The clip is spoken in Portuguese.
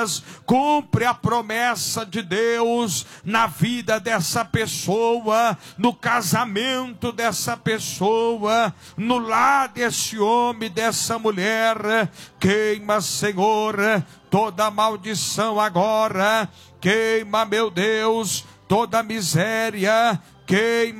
Cumpre a promessa de Deus na vida dessa pessoa, no casamento dessa pessoa, no lar desse homem, dessa mulher. Queima, Senhor, toda maldição agora. Queima, meu Deus, toda miséria. Queima